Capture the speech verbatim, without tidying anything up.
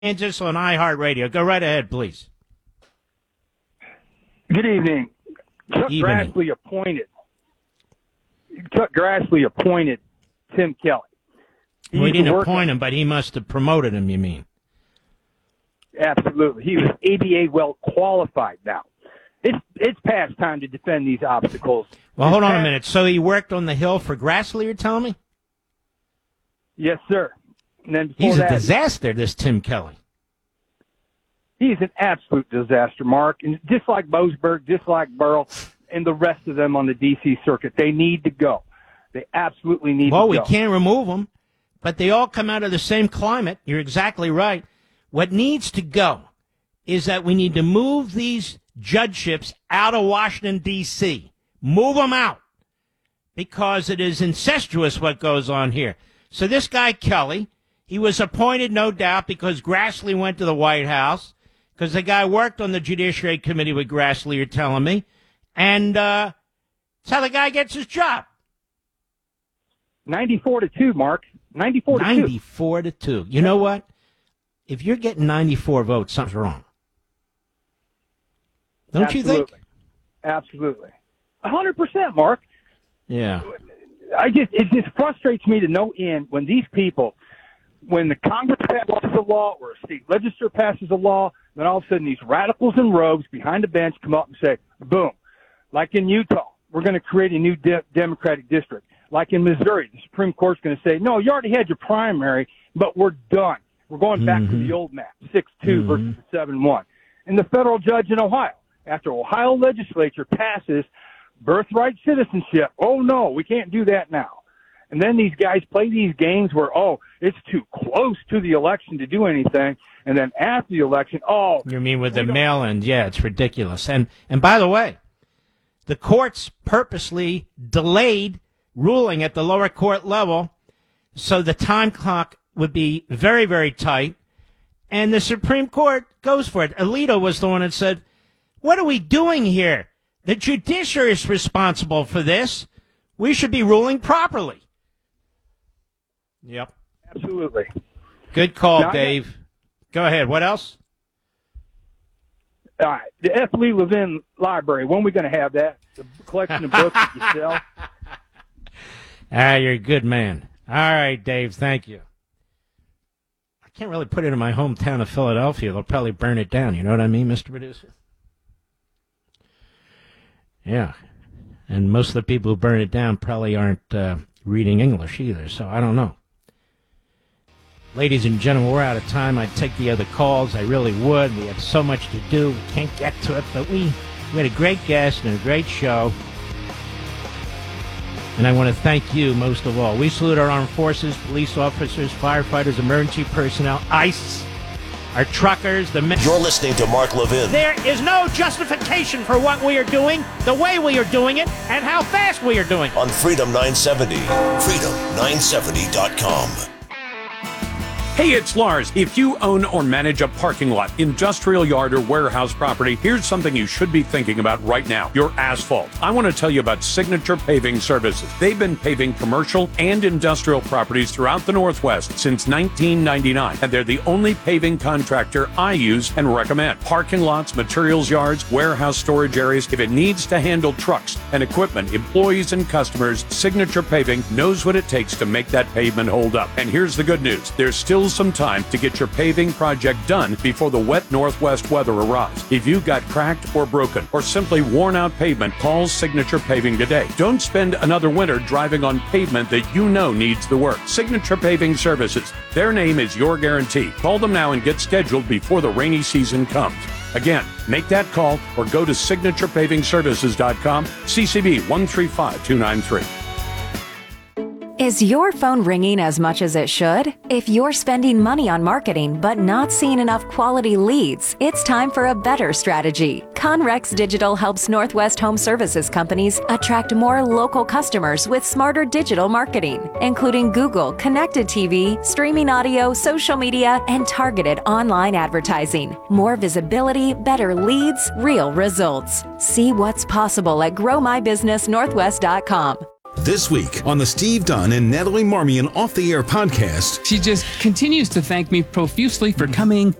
Kansas on iHeartRadio. Go right ahead, please. Good evening. Chuck Evening. Grassley appointed. Chuck Grassley appointed Tim Kelly. Well, he He's didn't working- appoint him, but he must have promoted him, you mean? Absolutely. He was A B A well qualified now. It's it's past time to defend these obstacles. Well, It's hold on a past- minute. So he worked on the Hill for Grassley, you're telling me? Yes, sir. And then before He's a that, disaster, this Tim Kelly. he's an absolute disaster, Mark. And just like Boasberg, just like Burrow, and the rest of them on the D C circuit, they need to go. They absolutely need Well, to we go. can't remove them, but they all come out of the same climate. You're exactly right. What needs to go is that we need to move these judgeships out of Washington, D C Move them out because it is incestuous what goes on here. So this guy, Kelly, he was appointed, no doubt, because Grassley went to the White House, because the guy worked on the Judiciary Committee with Grassley, you're telling me, and uh, that's how the guy gets his job. ninety-four to two, Mark. ninety-four to two. ninety-four to two. You know what? If you're getting ninety-four votes, something's wrong. Don't Absolutely. you think? Absolutely. A hundred percent, Mark. Yeah. I just it just frustrates me to no end when these people, when the Congress passes a law or a state legislature passes a law, then all of a sudden these radicals and rogues behind the bench come up and say, boom, like in Utah, we're going to create a new de- Democratic district. Like in Missouri, the Supreme Court's going to say, no, you already had your primary, but we're done. We're going back Mm-hmm. to the old map, six two Mhm. versus seven one. And the federal judge in Ohio, after Ohio legislature passes birthright citizenship, oh, no, we can't do that now. And then these guys play these games where, oh, it's too close to the election to do anything. And then after the election, oh. You mean with the we don't- mail-in? Yeah, it's ridiculous. And and by the way, the courts purposely delayed ruling at the lower court level so the time clock would be very, very tight. And the Supreme Court goes for it. Alito was the one that said, what are we doing here? The judiciary is responsible for this. We should be ruling properly. Yep. Absolutely. Good call, Now, I- Dave. Go ahead. What else? All right. The F. Lee Levin Library, when are we going to have that? The collection of books that you sell? Ah, you're a good man. All right, Dave, thank you. I can't really put it in my hometown of Philadelphia. They'll probably burn it down. You know what I mean, Mister Producer? Yeah. And most of the people who burn it down probably aren't uh, reading English either, so I don't know. Ladies and gentlemen, we're out of time. I'd take the other calls. I really would. We have so much to do. We can't get to it, but we, we had a great guest and a great show. And I want to thank you most of all. We salute our armed forces, police officers, firefighters, emergency personnel, ICE, our truckers, the men. You're listening to Mark Levin. There is no justification for what we are doing, the way we are doing it, and how fast we are doing it. On Freedom nine seventy. freedom nine seventy dot com. Hey, it's Lars. If you own or manage a parking lot, industrial yard, or warehouse property, here's something you should be thinking about right now. Your asphalt. I want to tell you about Signature Paving Services. They've been paving commercial and industrial properties throughout the Northwest since nineteen ninety-nine, and they're the only paving contractor I use and recommend. Parking lots, materials yards, warehouse storage areas. If it needs to handle trucks and equipment, employees and customers, Signature Paving knows what it takes to make that pavement hold up. And here's the good news. There's still some time to get your paving project done before the wet Northwest weather arrives. If you've got cracked or broken or simply worn out pavement, call Signature Paving today. Don't spend another winter driving on pavement that you know needs the work. Signature Paving Services. Their name is your guarantee. Call them now and get scheduled before the rainy season comes. Again, make that call or go to signature paving services dot com, C C B one three five two nine three. Is your phone ringing as much as it should? If you're spending money on marketing but not seeing enough quality leads, it's time for a better strategy. Conrex Digital helps Northwest Home Services companies attract more local customers with smarter digital marketing, including Google, connected T V, streaming audio, social media, and targeted online advertising. More visibility, better leads, real results. See what's possible at grow my business northwest dot com. This week on the Steve Dunn and Natalie Marmion Off the Air podcast. She just continues to thank me profusely for coming